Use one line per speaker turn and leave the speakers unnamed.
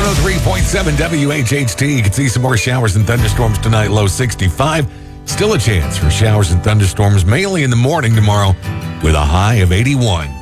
103.7 WHHT. You can see some more showers and thunderstorms tonight, low 65. Still a chance for showers and thunderstorms, mainly in the morning tomorrow, with a high of 81.